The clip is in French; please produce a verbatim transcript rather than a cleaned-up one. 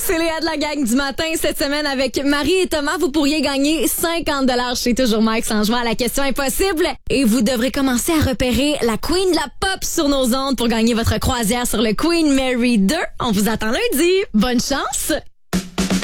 C'est Léa de la gang du matin. Cette semaine, avec Marie et Thomas, vous pourriez gagner cinquante dollars chez Toujours Mike en jouant à la question impossible. Et vous devrez commencer à repérer la Queen de la Pop sur nos ondes pour gagner votre croisière sur le Queen Mary deux. On vous attend lundi. Bonne chance!